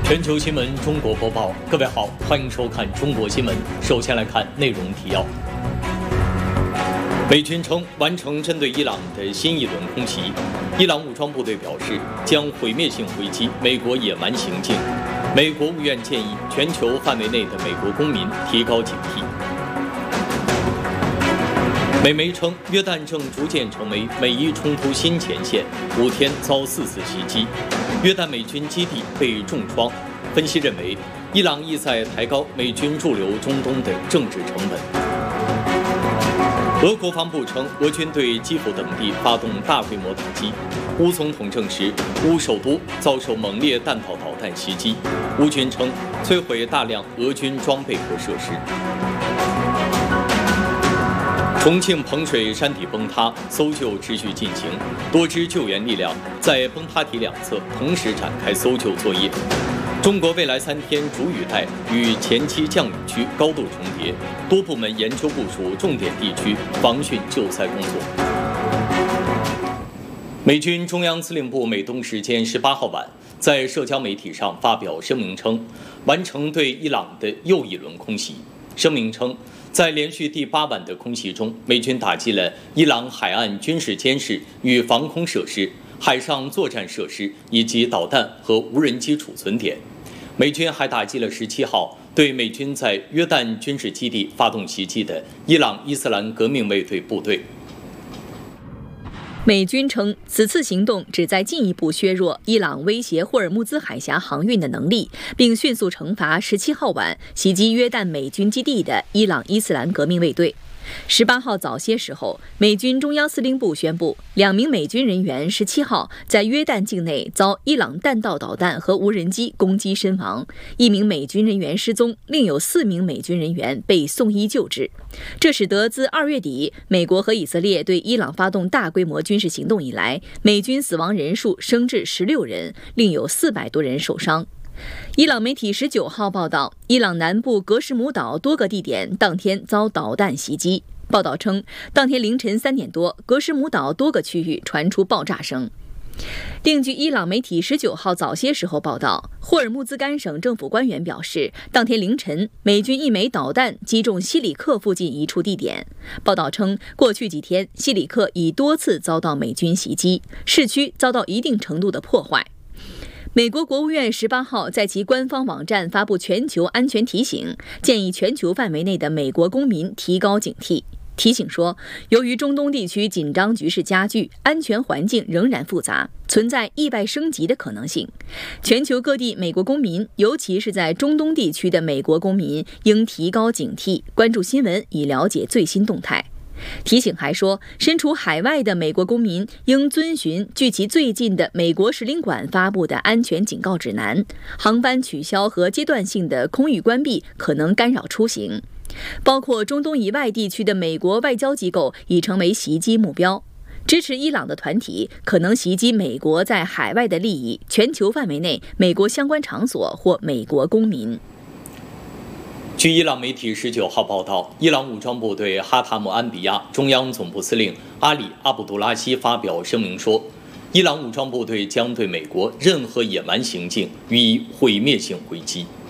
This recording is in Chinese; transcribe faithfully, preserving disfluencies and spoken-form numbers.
全球新闻中国播报，各位好，欢迎收看中国新闻。首先来看内容提要。美军称完成针对伊朗的新一轮空袭，伊朗武装部队表示将毁灭性回击美国野蛮行径。美国务院建议全球范围内的美国公民提高警惕。美媒称，约旦正逐渐成为美伊冲突新前线，五天遭四次袭击，约旦美军基地被重创。分析认为，伊朗意在抬高美军驻留中东的政治成本。俄国防部称，俄军对基辅等地发动大规模打击。乌总统证实，乌首都遭受猛烈弹道导弹袭击。乌军称，摧毁大量俄军装备和设施。重庆彭水山体崩塌，搜救持续进行，多支救援力量在崩塌体两侧同时展开搜救作业。中国未来三天主雨带与前期降雨区高度重叠，多部门研究部署重点地区防汛救灾工作。美军中央司令部美东时间十八号晚在社交媒体上发表声明称，完成对伊朗的又一轮空袭。声明称，在连续第八晚的空袭中，美军打击了伊朗海岸军事监视与防空设施、海上作战设施以及导弹和无人机储存点。美军还打击了十七号对美军在约旦军事基地发动袭击的伊朗伊斯兰革命卫队部队。 美军称，此次行动旨在进一步削弱伊朗威胁霍尔木兹海峡航运的能力，并迅速惩罚十七号晚袭击约旦美军基地的伊朗伊斯兰革命卫队。十八号早些时候，美军中央司令部宣布，两名美军人员十七号在约旦境内遭伊朗弹道导弹和无人机攻击身亡，一名美军人员失踪，另有四名美军人员被送医救治。这使得自二月底美国和以色列对伊朗发动大规模军事行动以来，美军死亡人数升至十六人，另有四百多人受伤。伊朗媒体十九号报道，伊朗南部格什姆岛多个地点当天遭导弹袭击。报道称，当天凌晨三点多，格什姆岛多个区域传出爆炸声。另据伊朗媒体十九号早些时候报道，霍尔木兹干省政府官员表示，当天凌晨，美军一枚导弹击中西里克附近一处地点。报道称，过去几天，西里克已多次遭到美军袭击，市区遭到一定程度的破坏。美国国务院十八号在其官方网站发布全球安全提醒，建议全球范围内的美国公民提高警惕。提醒说，由于中东地区紧张局势加剧，安全环境仍然复杂，存在意外升级的可能性。全球各地美国公民，尤其是在中东地区的美国公民，应提高警惕，关注新闻以了解最新动态。提醒还说，身处海外的美国公民应遵循距其最近的美国使领馆发布的安全警告指南，航班取消和阶段性的空域关闭可能干扰出行。包括中东以外地区的美国外交机构已成为袭击目标。支持伊朗的团体可能袭击美国在海外的利益，全球范围内美国相关场所或美国公民。 据伊朗媒体十九号报道，伊朗武装部队哈塔姆安比亚中央总部司令阿里·阿卜杜拉希发表声明说，伊朗武装部队将对美国任何野蛮行径予以毁灭性回击。